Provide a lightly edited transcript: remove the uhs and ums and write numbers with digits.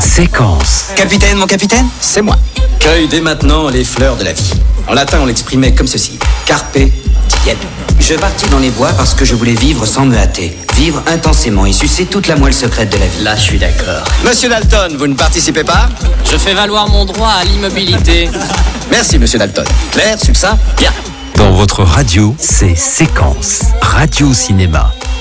Séquence. Capitaine, mon capitaine, c'est moi. Cueille dès maintenant les fleurs de la vie. En latin, on l'exprimait comme ceci. Carpe diem. Je partis dans les bois parce que je voulais vivre sans me hâter. Vivre intensément et sucer toute la moelle secrète de la vie. Là, je suis d'accord. Monsieur Dalton, vous ne participez pas? Je fais valoir mon droit à l'immobilité. Merci, monsieur Dalton. Clair, succinct, bien. Dans votre radio, c'est Séquence. Radio Cinéma.